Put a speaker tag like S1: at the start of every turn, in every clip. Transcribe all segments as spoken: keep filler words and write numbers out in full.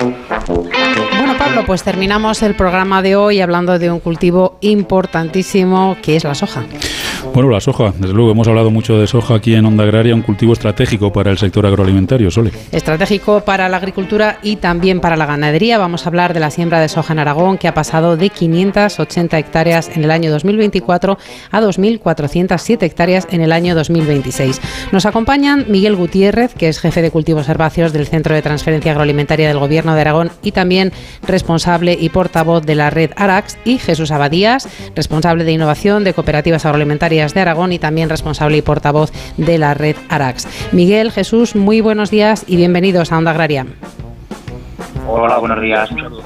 S1: Bueno, Pablo, pues terminamos el programa de hoy hablando de un cultivo importantísimo que es la soja.
S2: Bueno, la soja, desde luego hemos hablado mucho de soja aquí en Onda Agraria, un cultivo estratégico para el sector agroalimentario, Sole.
S1: Estratégico para la agricultura y también para la ganadería. Vamos a hablar de la siembra de soja en Aragón, que ha pasado de quinientas ochenta hectáreas en el año dos mil veinticuatro a dos mil cuatrocientas siete hectáreas en el año dos mil veintiséis. Nos acompañan Miguel Gutiérrez, que es jefe de cultivos herbáceos del Centro de Transferencia Agroalimentaria del Gobierno de Aragón y también responsable y portavoz de la red Arax, y Jesús Abadías, responsable de innovación de cooperativas agroalimentarias de Aragón y también responsable y portavoz de la red Arax. Miguel, Jesús, muy buenos días y bienvenidos a Onda Agraria.
S3: Hola, buenos días.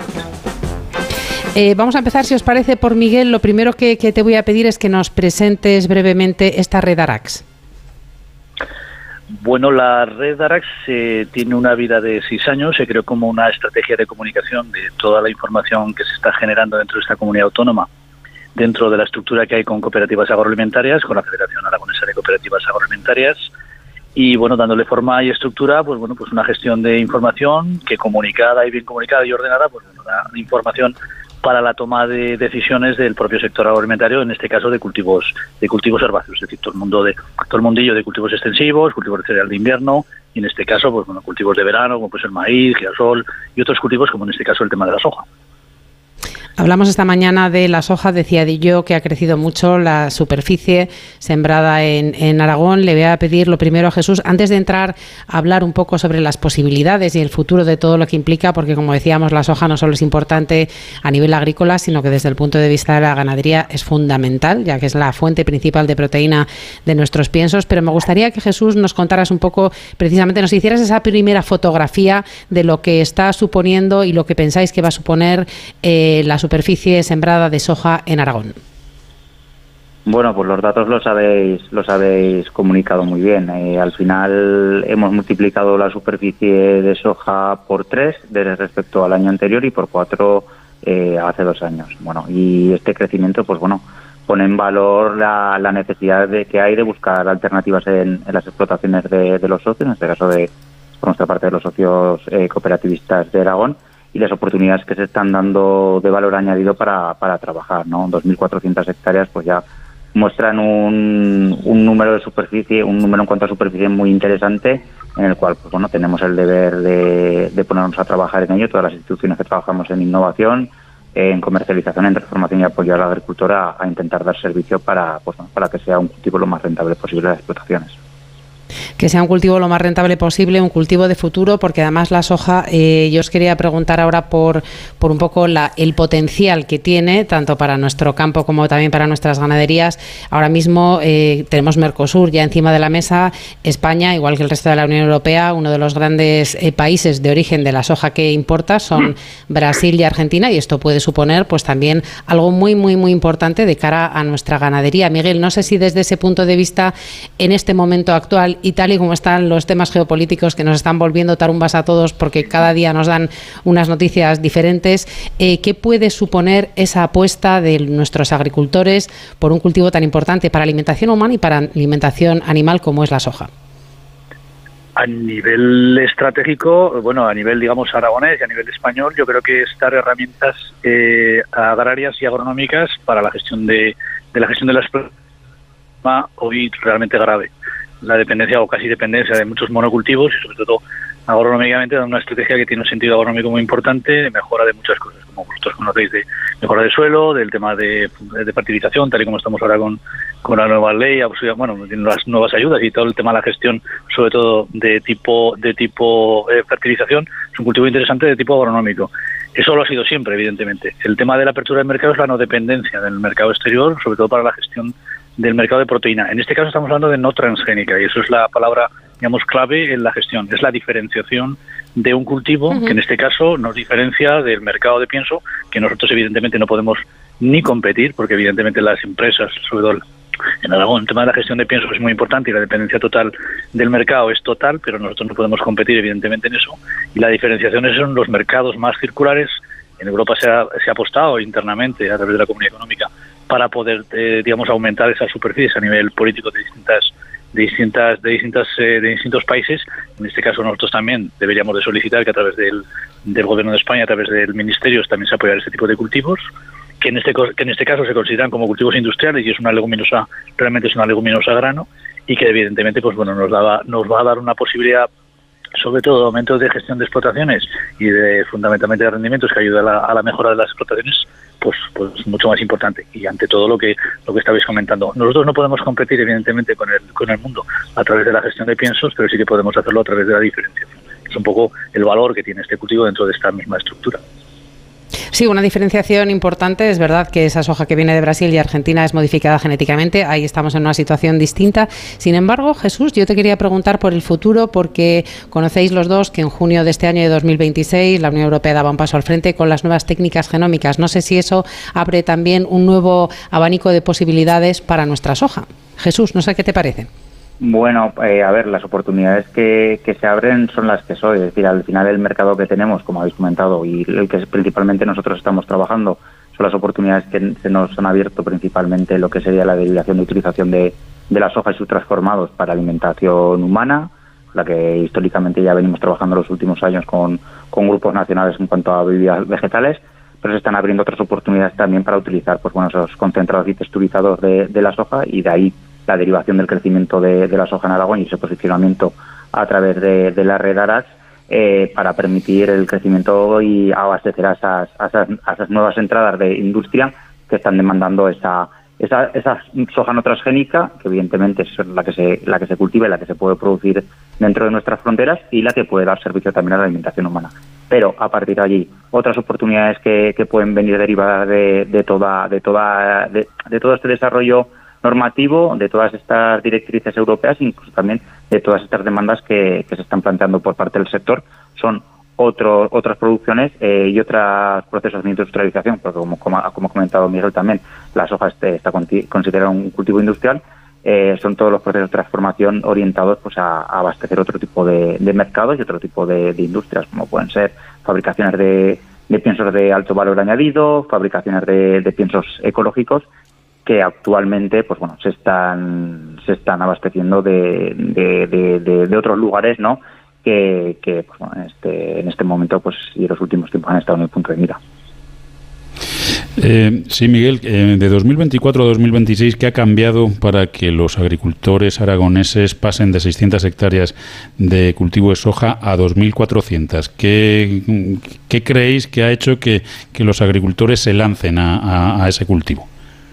S1: Eh, vamos a empezar, si os parece, por Miguel. Lo primero que, que te voy a pedir es que nos presentes brevemente esta red Arax.
S4: Bueno, la red Arax eh, tiene una vida de seis años. Se creó como una estrategia de comunicación de toda la información que se está generando dentro de esta comunidad autónoma, dentro de la estructura que hay con cooperativas agroalimentarias, con la Federación Aragonesa de Cooperativas Agroalimentarias, y bueno, dándole forma y estructura, pues bueno, pues una gestión de información que comunicada y bien comunicada y ordenada, pues bueno, da información para la toma de decisiones del propio sector agroalimentario, en este caso de cultivos de cultivos herbáceos, es decir, todo el mundo de todo el mundillo de cultivos extensivos, cultivos de cereal de invierno, y en este caso, pues bueno, cultivos de verano, como pues el maíz, girasol y otros cultivos, como en este caso el tema de la soja.
S1: Hablamos esta mañana de la soja, decía yo que ha crecido mucho la superficie sembrada en, en Aragón. Le voy a pedir lo primero a Jesús, antes de entrar a hablar un poco sobre las posibilidades y el futuro de todo lo que implica, porque como decíamos, la soja no solo es importante a nivel agrícola, sino que desde el punto de vista de la ganadería es fundamental, ya que es la fuente principal de proteína de nuestros piensos. Pero me gustaría que, Jesús, nos contaras un poco, precisamente nos hicieras esa primera fotografía de lo que está suponiendo y lo que pensáis que va a suponer eh, la superficie sembrada de soja en Aragón.
S3: Bueno, pues los datos los habéis, los habéis comunicado muy bien. Eh, al final hemos multiplicado la superficie de soja por tres desde respecto al año anterior y por cuatro eh, hace dos años. Bueno, y este crecimiento, pues bueno, pone en valor la, la necesidad de que hay de buscar alternativas en, en las explotaciones de, de los socios, en este caso de por nuestra parte de los socios eh, cooperativistas de Aragón, y las oportunidades que se están dando de valor añadido para, para trabajar, ¿no? dos mil cuatrocientas hectáreas pues ya muestran un, un número de superficie, un número en cuanto a superficie muy interesante, en el cual pues bueno, tenemos el deber de, de ponernos a trabajar en ello, todas las instituciones que trabajamos en innovación, en comercialización, en transformación y apoyo a la agricultura, a intentar dar servicio para, pues, para que sea un cultivo lo más rentable posible de las explotaciones.
S1: Que sea un cultivo lo más rentable posible, un cultivo de futuro, porque además la soja, eh, yo os quería preguntar ahora por, por un poco la, el potencial que tiene, tanto para nuestro campo como también para nuestras ganaderías. Ahora mismo eh, tenemos Mercosur ya encima de la mesa. España, igual que el resto de la Unión Europea, uno de los grandes eh, países de origen de la soja que importa son Brasil y Argentina, y esto puede suponer pues también algo muy, muy, muy importante de cara a nuestra ganadería. Miguel, no sé si desde ese punto de vista, en este momento actual y tal y como están los temas geopolíticos que nos están volviendo tarumbas a todos porque cada día nos dan unas noticias diferentes, eh, ¿qué puede suponer esa apuesta de nuestros agricultores por un cultivo tan importante para alimentación humana y para alimentación animal como es la soja?
S4: A nivel estratégico, bueno, a nivel, digamos, aragonés y a nivel español, yo creo que es dar herramientas eh, agrarias y agronómicas para la gestión de, de la gestión de la explotación hoy realmente grave. La dependencia o casi dependencia de muchos monocultivos y sobre todo agronómicamente da una estrategia que tiene un sentido agronómico muy importante, de mejora de muchas cosas, como vosotros conocéis, de mejora de suelo, del tema de, de fertilización, tal y como estamos ahora con, con la nueva ley, bueno, las nuevas ayudas y todo el tema de la gestión, sobre todo de tipo de tipo eh, fertilización, es un cultivo interesante de tipo agronómico. Eso lo ha sido siempre, evidentemente. El tema de la apertura del mercado es la no dependencia del mercado exterior, sobre todo para la gestión del mercado de proteína. En este caso estamos hablando de no transgénica y eso es la palabra, digamos, clave en la gestión. Es la diferenciación de un cultivo uh-huh. que en este caso nos diferencia del mercado de pienso, que nosotros evidentemente no podemos ni competir, porque evidentemente las empresas, sobre todo en Aragón, el tema de la gestión de pienso es muy importante y la dependencia total del mercado es total, pero nosotros no podemos competir evidentemente en eso. Y la diferenciación es en los mercados más circulares. En Europa se ha, se ha apostado internamente a través de la Comunidad Económica para poder, eh, digamos, aumentar esas superficies a nivel político de distintas de distintas de distintas eh, de distintos países. En este caso nosotros también deberíamos de solicitar que a través del, del Gobierno de España, a través del Ministerio, también se apoyara este tipo de cultivos, que en este que en este caso se consideran como cultivos industriales y es una leguminosa, realmente es una leguminosa a grano, y que evidentemente pues bueno nos daba nos va a dar una posibilidad, sobre todo de aumentos de gestión de explotaciones y de fundamentalmente de rendimientos, que ayuda a la, a la mejora de las explotaciones, pues pues mucho más importante. Y ante todo lo que lo que estabais comentando, nosotros no podemos competir evidentemente con el con el mundo a través de la gestión de piensos, pero sí que podemos hacerlo a través de la diferenciación. Es un poco el valor que tiene este cultivo dentro de esta misma estructura.
S1: Sí, una diferenciación importante. Es verdad que esa soja que viene de Brasil y Argentina es modificada genéticamente. Ahí estamos en una situación distinta. Sin embargo, Jesús, yo te quería preguntar por el futuro, porque conocéis los dos que en junio de este año de dos mil veintiséis la Unión Europea daba un paso al frente con las nuevas técnicas genómicas. No sé si eso abre también un nuevo abanico de posibilidades para nuestra soja. Jesús, no sé qué te parece.
S3: Bueno, eh, a ver, las oportunidades que, que se abren son las que soy. Es decir, al final el mercado que tenemos, como habéis comentado, y el que principalmente nosotros estamos trabajando, son las oportunidades que se nos han abierto principalmente lo que sería la derivación de utilización de, de la soja y sus transformados para alimentación humana, la que históricamente ya venimos trabajando los últimos años con, con grupos nacionales en cuanto a bebidas vegetales, pero se están abriendo otras oportunidades también para utilizar pues bueno esos concentrados y texturizados de, de la soja, y de ahí la derivación del crecimiento de, de la soja en Aragón y ese posicionamiento a través de, de la red ARAX eh, para permitir el crecimiento y abastecer a esas, a esas, a esas nuevas entradas de industria que están demandando esa, esa, esa soja no transgénica, que evidentemente es la que se la que se cultiva y la que se puede producir dentro de nuestras fronteras, y la que puede dar servicio también a la alimentación humana. Pero a partir de allí, otras oportunidades que, que pueden venir derivadas de, de toda de toda de, de todo este desarrollo normativo, de todas estas directrices europeas, incluso también de todas estas demandas que, que se están planteando por parte del sector, son otro, otras producciones eh, y otros procesos de industrialización, porque como, como, como ha comentado Miguel también, la soja este, está considerada un cultivo industrial, eh, son todos los procesos de transformación orientados pues a, a abastecer otro tipo de, de mercados y otro tipo de, de industrias, como pueden ser fabricaciones de, de piensos de alto valor añadido, fabricaciones de, de piensos ecológicos, que actualmente pues bueno se están se están abasteciendo de, de, de, de, de otros lugares, ¿no? que, que pues, bueno, en este en este momento pues y en los últimos tiempos han estado en el punto de mira.
S2: Eh, sí, Miguel, eh, de dos mil veinticuatro a dos mil veintiséis, ¿qué ha cambiado para que los agricultores aragoneses pasen de seiscientas hectáreas de cultivo de soja a dos mil cuatrocientas? ¿Qué, qué creéis que ha hecho que, que los agricultores se lancen a, a, a ese cultivo?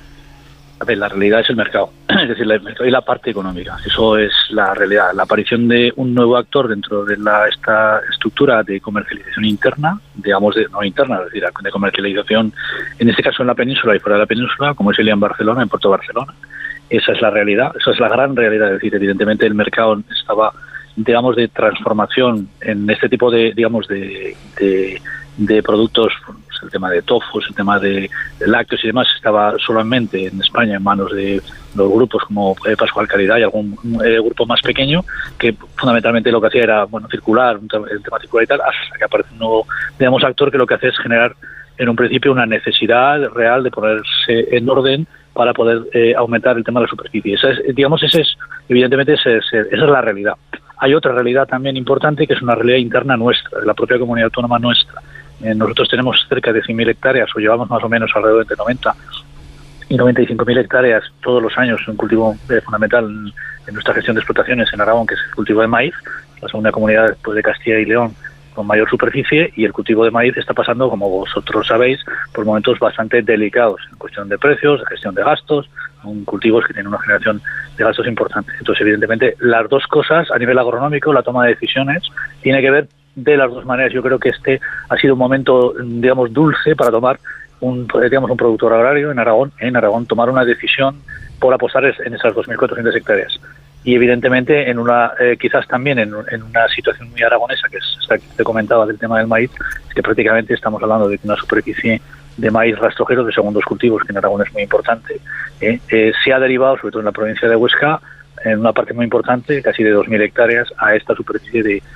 S4: A ver, la realidad es el mercado, es decir, el mercado y la parte económica. Eso es la realidad. La aparición de un nuevo actor dentro de la, esta estructura de comercialización interna, digamos, de, no interna, es decir, de comercialización, en este caso en la península y fuera de la península, como es el en Barcelona, en Puerto Barcelona. Esa es la realidad, esa es la gran realidad. Es decir, evidentemente el mercado estaba, digamos, de transformación en este tipo de, digamos, de, de, de productos. El tema de tofos, el tema de, de lácteos y demás estaba solamente en España en manos de los grupos como eh, Pascual Caridad y algún eh, grupo más pequeño, que fundamentalmente lo que hacía era bueno circular, un tema, el tema circular y tal, hasta que aparece un nuevo, digamos, actor que lo que hace es generar en un principio una necesidad real de ponerse en orden para poder eh, aumentar el tema de la superficie. Esa es, digamos, ese es, evidentemente ese es, esa es la realidad. Hay otra realidad también importante, que es una realidad interna nuestra, de la propia comunidad autónoma nuestra. Eh, nosotros tenemos cerca de cien mil hectáreas, o llevamos más o menos alrededor de noventa y noventa y cinco mil hectáreas todos los años, un cultivo eh, fundamental en, en nuestra gestión de explotaciones en Aragón, que es el cultivo de maíz, la segunda comunidad después de Castilla y León con mayor superficie, y el cultivo de maíz está pasando, como vosotros sabéis, por momentos bastante delicados en cuestión de precios, de gestión de gastos, un cultivos que tienen una generación de gastos importante. Entonces, evidentemente, las dos cosas, a nivel agronómico, la toma de decisiones, tiene que ver de las dos maneras. Yo creo que este ha sido un momento, digamos, dulce para tomar un, digamos, un productor agrario en Aragón, en Aragón, tomar una decisión por apostar en esas dos mil cuatrocientas hectáreas. Y evidentemente en una eh, quizás también en, en una situación muy aragonesa, que es esta que te comentaba del tema del maíz, es que prácticamente estamos hablando de una superficie de maíz rastrojero de segundos cultivos, que en Aragón es muy importante, eh, eh, se ha derivado, sobre todo en la provincia de Huesca, en una parte muy importante, casi de dos mil hectáreas, a esta superficie de